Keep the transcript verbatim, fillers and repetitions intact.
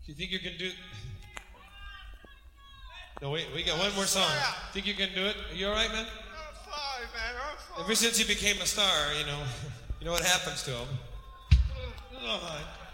You think you can do... No, wait, we got one more song. Think you can do it? Are you all right, man? I'm fine, man. I'm fine. Ever since he became a star, you know, you know what happens to him. Oh,